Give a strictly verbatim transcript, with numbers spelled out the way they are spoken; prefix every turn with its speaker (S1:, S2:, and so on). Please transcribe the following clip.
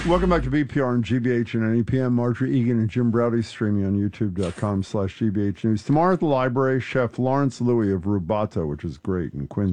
S1: Welcome back to B P R and G B H and N E P M. Marjorie Egan and Jim Browdy streaming on youtube.com slash GBH News. Tomorrow at the library, Chef Lawrence Louie of Rubato, which is great in Quincy.